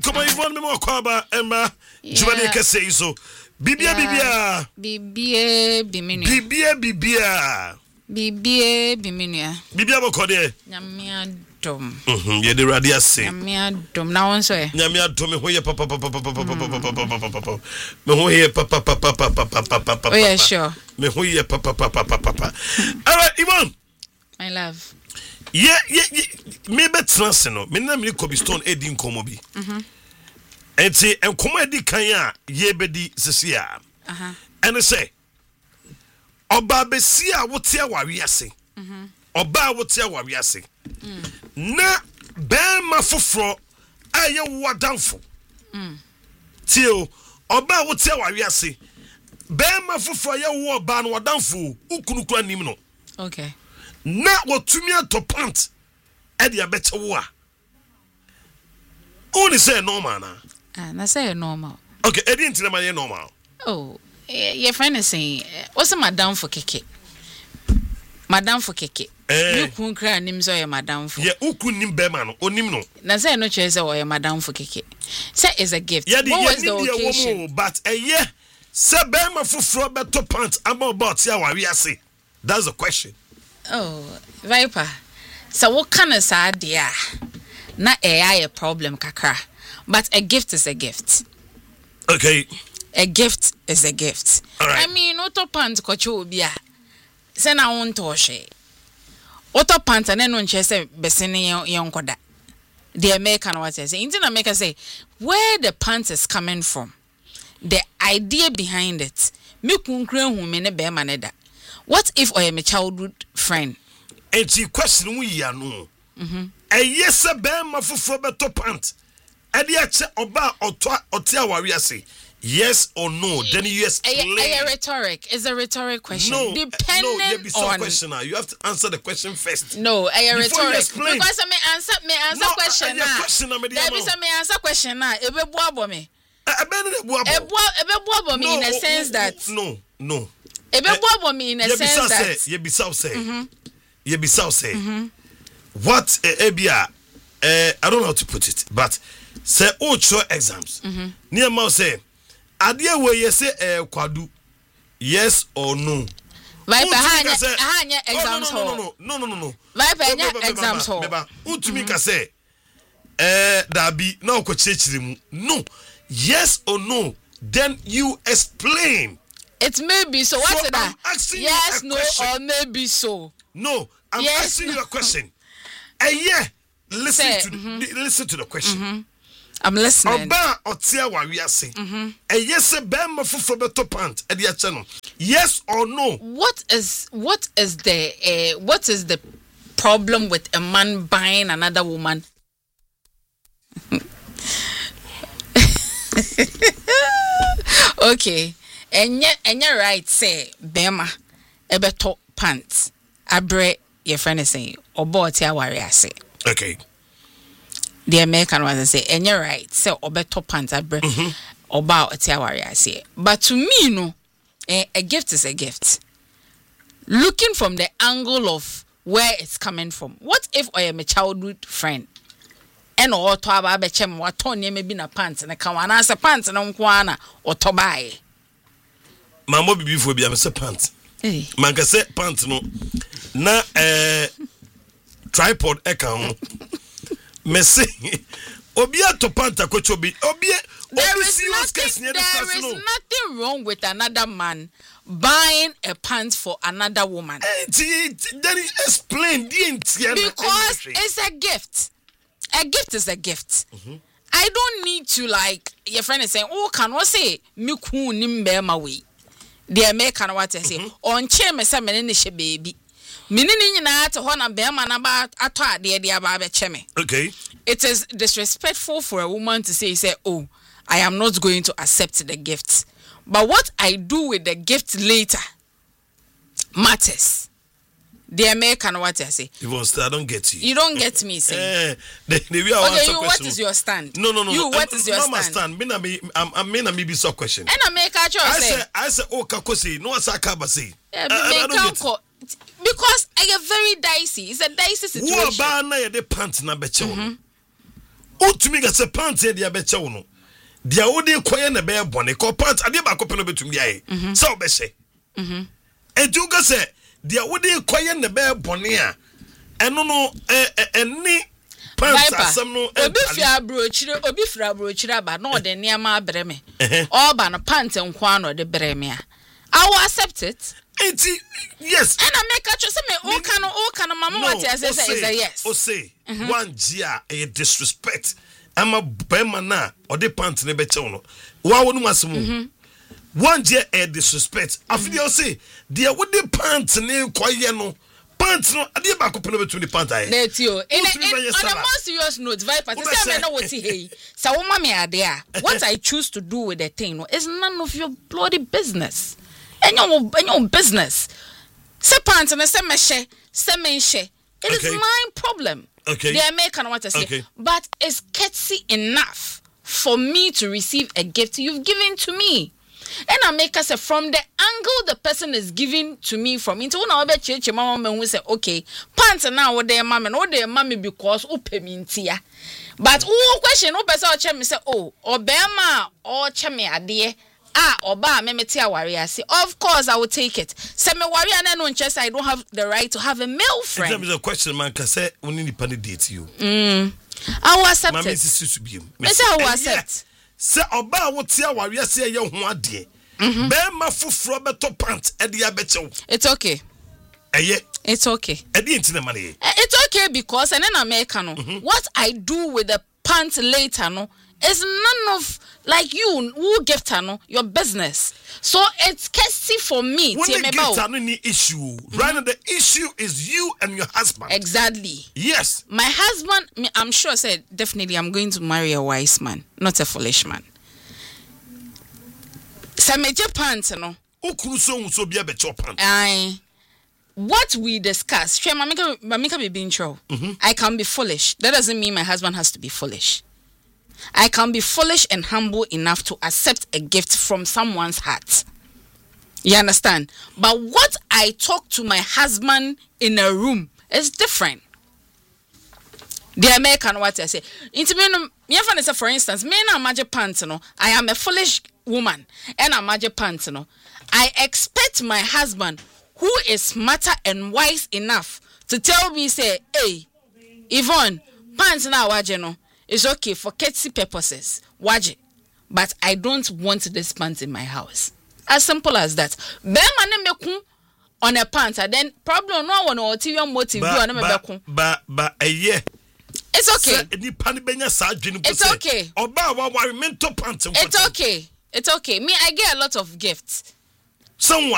so my Yvonne me mo kwaba Emma Jumade kese iso bibia bibia bokode nyamia dom ye de radia se nyamia dom na won so e nyamia dom me ho ye papa me ho ye papa oh yeah sure me ho ye papa all right Yvonne my love yeah me betrance no me na me Kobe Stone edi nkomo bi enti enkomo edi kan a ye bedi sesia and say oba besia wote awari ase oba wote awari ase na ben ma foforo aye wadanfo tio oba wote awari ase ben ma foforo aye wo oba no wadanfo ukunukura anim no okay na wotumi to pant e dia beche wo a only say normal na say normal okay e di ntina ma ye normal oh your friend is saying what's madam for keke you kun kra nim so your madam for yeah ukun nim be ma no onim no na say no choice or your madam for keke say is a gift yeah, what was the occasion but yeah say be ma foforo beto pant about ya wa wiase that's the question. Oh Viper so what kind of sad dia na a problem kakra but a gift is a gift okay a gift is a gift. Right. I mean, auto pants kocho bia. Se na won toshe. Auto pants and then say besene yonkoda. The American what say. Indian America say where the pants is coming from. The idea behind it. Me kunkre hu me ne be maneda. What if I am a childhood friend? And the question we ya no. A yes a be ma foforo beto pant. E dia che oba otia wari ase. Yes or no? Then you explain. A rhetoric is a rhetoric question. No, depending on question. You have to answer the question first. No, a rhetoric. Because I may answer question now. There is a me answer question now. Ebe buabo me. Ebe me in a sense that. No. Ebe buabo me in a sense that. Ye bisau say. What ebia? I don't know how to put it, but say show exams. Near mouse say. Adia we you say kwadu yes or no Viper hanya exams hall no Viper hanya exams hall utumi ka say dabi na okochechiri mu no yes or no then you explain it may be so what's so that yes no question. or maybe so no I'm asking you a question yeah listen to the question I'm listening. Oba otia wa wiase. Yes be ma foforo beto pant e dia che no. Yes or no? What is the problem with a man buying another woman? Okay. And you right say bema e beto pant. Abre your friend is saying oba otia wa wiase. Okay. The American was say, and you're right, so obeto pants abre about a tiawari I say. But to me, no, a gift is a gift. Looking from the angle of where it's coming from. What if I am a childhood friend? And or to aba bechem what Tony maybe na pants and a kawana as a pants and unkwana or to buy. Mamma be before be a pants. Man can say pants no na tripod account. Messi obia to panta kochobi there is nothing wrong with another man buying a pants for another woman. Then explain because it's a gift. A gift is a gift. I don't need to like your friend is saying, oh, can we say me ku nimbe ma we? The American what say on che me say me ne she baby. Minini nyina to ho na be ma na ba ato ade de aba be cheme. Okay. It is disrespectful for a woman to say oh, I am not going to accept the gift. But what I do with the gift later matters. The American what I say. I don't get you. You don't get me, say. What is your stand? No. What is your stand? Me be so question. And America I say oh kakosi no asaka say. Because I get very dicey. It's a dicey situation. Wo ba na ye de pants na beche wo. utumi ga se pant e dia be che wo no dia wo de koye na be bone ko pant ade ba ko pe no betumi aye se wo be se eju ga se dia wo de koye na be bone a eno no eni pants asem no obi fira abrochire aba na ode niam abre me oba no pant nko ano de bre me a I will accept it. Yes. And I make a choice. Me, can mama what I say is a yes. O say one dia a disrespect. I'm a bemana or the pants ne bechono. Wa wonu masemu. One dia a disrespect. After say, dear what the pants ne kwaye no. Pants no ade ba ko peno between the pants aye. Let you. On a more serious note, Viper, say me know what he. So woman me ade a. What I choose to do with the thing no is none of your bloody business. And your business. Say pants and say meshe, say menche. It is my problem. Okay. The American want to say. Okay. But it's courtesy enough for me to receive a gift you've given to me. And I make us say from the angle the person is giving to me from into when I be church mama we say okay pants now what their mama no their mommy because open me ntia. But question no person check me say oh obema or check me ade. Oba me meti aware ase. Of course I will take it. Say me worry and no interest I don't have the right to have a male friend. There is a question man can say only the pan date you. I will accept it. Me say I will accept. Say oba wo ti aware ase ye ho ade. Be ma foforo beto pant e dia bechew. It's okay. It's okay. It's okay because and then America no. What I do with the pants later no is none of like you who gift no your business. So it's courtesy for me. When the gift any issue, right now the issue is you and your husband. Exactly. Yes. My husband, I'm sure said definitely I'm going to marry a wise man, not a foolish man. Sameje pants no. So be a better pants. What we discuss, Mamika be being true. I can be foolish. That doesn't mean my husband has to be foolish. I can be foolish and humble enough to accept a gift from someone's heart. You understand? But what I talk to my husband in a room is different. The American what I say. For instance, me na magic pants no. I am a foolish woman and a magic pants no. I expect my husband who is smarter and wise enough to tell me say, hey, Yvonne, pants na waje no. It's okay for courtesy purposes. Waje. But I don't want this pants in my house. As simple as that. On a pants, and then problem no one or TV motive but yeah. It's okay. It's okay. It's okay. It's okay. Me, I get a lot of gifts. Someone